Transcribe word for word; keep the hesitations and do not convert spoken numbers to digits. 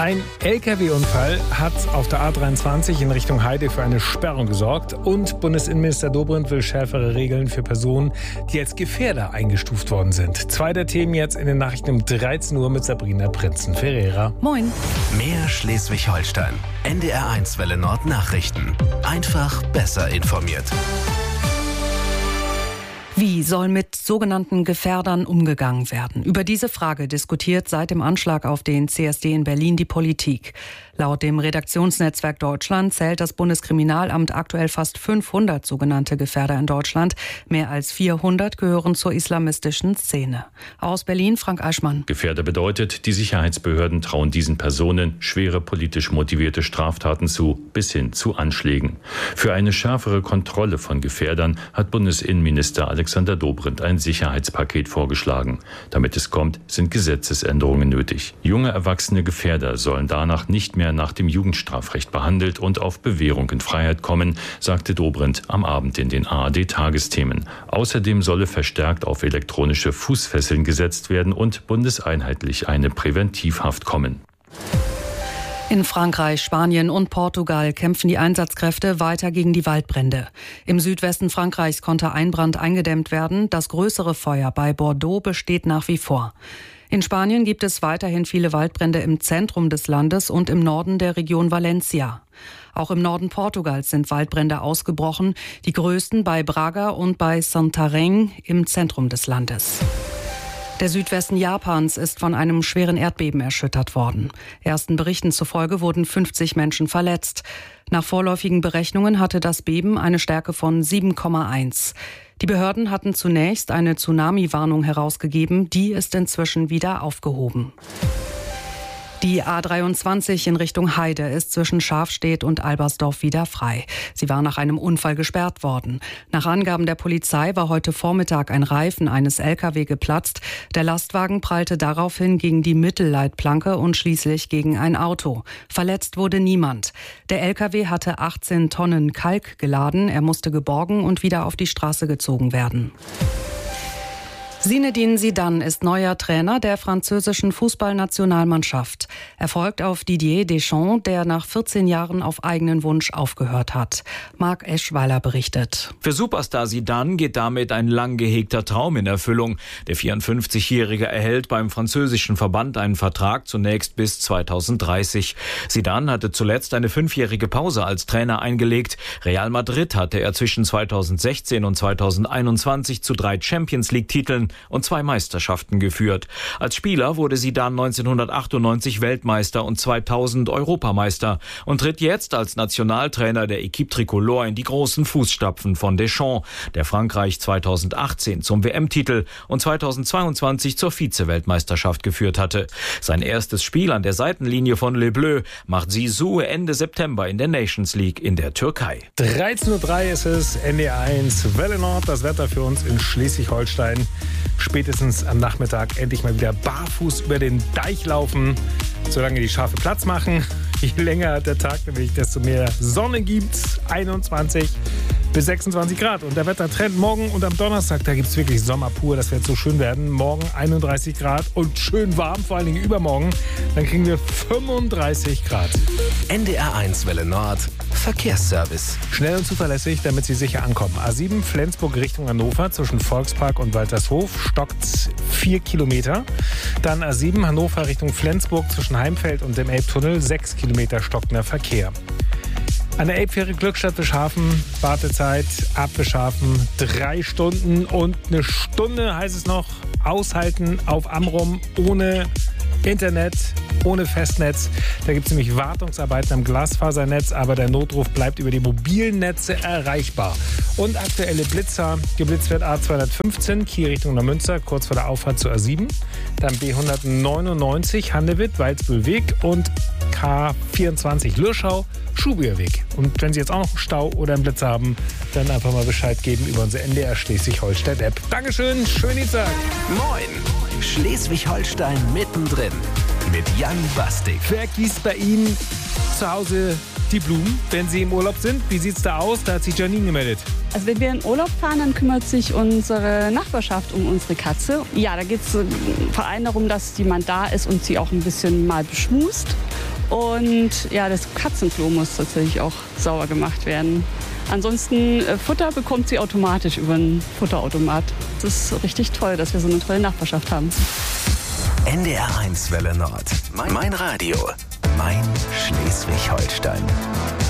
Ein L K W-Unfall hat auf der A dreiundzwanzig in Richtung Heide für eine Sperrung gesorgt und Bundesinnenminister Dobrindt will schärfere Regeln für Personen, die als Gefährder eingestuft worden sind. Zwei der Themen jetzt in den Nachrichten um dreizehn Uhr mit Sabrina Prinzen-Ferreira. Moin. Mehr Schleswig-Holstein. N D R eins Welle Nord Nachrichten. Einfach besser informiert. Wie soll mit sogenannten Gefährdern umgegangen werden? Über diese Frage diskutiert seit dem Anschlag auf den C S D in Berlin die Politik. Laut dem Redaktionsnetzwerk Deutschland zählt das Bundeskriminalamt aktuell fast fünfhundert sogenannte Gefährder in Deutschland. Mehr als vierhundert gehören zur islamistischen Szene. Aus Berlin, Frank Eichmann. Gefährder bedeutet, die Sicherheitsbehörden trauen diesen Personen schwere politisch motivierte Straftaten zu, bis hin zu Anschlägen. Für eine schärfere Kontrolle von Gefährdern hat Bundesinnenminister Alexander Dobrindt ein Sicherheitspaket vorgeschlagen. Damit es kommt, sind Gesetzesänderungen nötig. Junge erwachsene Gefährder sollen danach nicht mehr nach dem Jugendstrafrecht behandelt und auf Bewährung in Freiheit kommen, sagte Dobrindt am Abend in den A R D-Tagesthemen. Außerdem solle verstärkt auf elektronische Fußfesseln gesetzt werden und bundeseinheitlich eine Präventivhaft kommen. In Frankreich, Spanien und Portugal kämpfen die Einsatzkräfte weiter gegen die Waldbrände. Im Südwesten Frankreichs konnte ein Brand eingedämmt werden. Das größere Feuer bei Bordeaux besteht nach wie vor. In Spanien gibt es weiterhin viele Waldbrände im Zentrum des Landes und im Norden der Region Valencia. Auch im Norden Portugals sind Waldbrände ausgebrochen, die größten bei Braga und bei Santarém im Zentrum des Landes. Der Südwesten Japans ist von einem schweren Erdbeben erschüttert worden. Ersten Berichten zufolge wurden fünfzig Menschen verletzt. Nach vorläufigen Berechnungen hatte das Beben eine Stärke von sieben Komma eins. Die Behörden hatten zunächst eine Tsunami-Warnung herausgegeben, die ist inzwischen wieder aufgehoben. Die A dreiundzwanzig in Richtung Heide ist zwischen Schafstedt und Albersdorf wieder frei. Sie war nach einem Unfall gesperrt worden. Nach Angaben der Polizei war heute Vormittag ein Reifen eines L K W geplatzt. Der Lastwagen prallte daraufhin gegen die Mittelleitplanke und schließlich gegen ein Auto. Verletzt wurde niemand. Der L K W hatte achtzehn Tonnen Kalk geladen. Er musste geborgen und wieder auf die Straße gezogen werden. Zinedine Zidane ist neuer Trainer der französischen Fußballnationalmannschaft. Er folgt auf Didier Deschamps, der nach vierzehn Jahren auf eigenen Wunsch aufgehört hat. Marc Eschweiler berichtet. Für Superstar Zidane geht damit ein lang gehegter Traum in Erfüllung. Der vierundfünfzigjährige erhält beim französischen Verband einen Vertrag zunächst bis zweitausenddreißig. Zidane hatte zuletzt eine fünfjährige Pause als Trainer eingelegt. Real Madrid hatte er zwischen zweitausendsechzehn und zweitausendeinundzwanzig zu drei Champions-League-Titeln und zwei Meisterschaften geführt. Als Spieler wurde Zidane neunzehnhundertachtundneunzig Weltmeister und zweitausend Europameister und tritt jetzt als Nationaltrainer der Équipe Tricolore in die großen Fußstapfen von Deschamps, der Frankreich zweitausendachtzehn zum W M-Titel und zweitausendzweiundzwanzig zur Vize-Weltmeisterschaft geführt hatte. Sein erstes Spiel an der Seitenlinie von Les Bleus macht Zizou Ende September in der Nations League in der Türkei. dreizehn Uhr drei ist es, N D R eins Welle Nord, das Wetter für uns in Schleswig-Holstein. Spätestens am Nachmittag endlich mal wieder barfuß über den Deich laufen, solange die Schafe Platz machen. Je länger der Tag nämlich, desto mehr Sonne gibt's. einundzwanzig bis sechsundzwanzig Grad. Und der Wettertrend morgen und am Donnerstag, da gibt's wirklich Sommer pur. Das wird so schön werden. Morgen einunddreißig Grad und schön warm, vor allen Dingen übermorgen. Dann kriegen wir fünfunddreißig Grad. N D R eins Welle Nord Verkehrsservice. Schnell und zuverlässig, damit Sie sicher ankommen. A sieben Flensburg Richtung Hannover zwischen Volkspark und Waltershof stockt vier Kilometer. Dann A sieben Hannover Richtung Flensburg zwischen Heimfeld und dem Elbtunnel sechs Kilometer stockender Verkehr. An der Elbfähre Glückstadt Bischhafen, Wartezeit ab Bischhafen drei Stunden und eine Stunde heißt es noch aushalten auf Amrum ohne Internet, ohne Festnetz. Da gibt es nämlich Wartungsarbeiten am Glasfasernetz, aber der Notruf bleibt über die mobilen Netze erreichbar. Und aktuelle Blitzer, geblitzt wird A zweihundertfünfzehn, Kiel Richtung Neumünster, kurz vor der Auffahrt zu A sieben. Dann B hundertneunundneunzig, Handewitt, Waldsbühlweg und K vierundzwanzig, Lürschau, Schubierweg. Und wenn Sie jetzt auch noch einen Stau oder einen Blitz haben, dann einfach mal Bescheid geben über unsere N D R Schleswig-Holstein-App. Dankeschön, schönen Tag. Moin, Schleswig-Holstein mittendrin mit Jan Bastik. Wer gießt bei Ihnen zu Hause die Blumen, wenn Sie im Urlaub sind? Wie sieht's da aus? Da hat sich Janine gemeldet. Also wenn wir in Urlaub fahren, dann kümmert sich unsere Nachbarschaft um unsere Katze. Ja, da geht es vor allem darum, dass jemand da ist und sie auch ein bisschen mal beschmust. Und ja, das Katzenklo muss tatsächlich auch sauber gemacht werden. Ansonsten äh, Futter bekommt sie automatisch über einen Futterautomat. Das ist richtig toll, dass wir so eine tolle Nachbarschaft haben. N D R eins Welle Nord. Mein Radio. Mein Schleswig-Holstein.